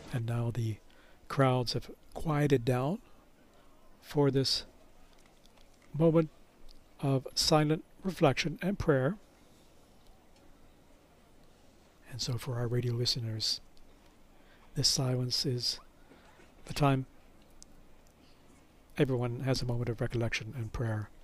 And now the crowds have quieted down for this moment of silent reflection and prayer. And so for our radio listeners, this silence is the time everyone has a moment of recollection and prayer.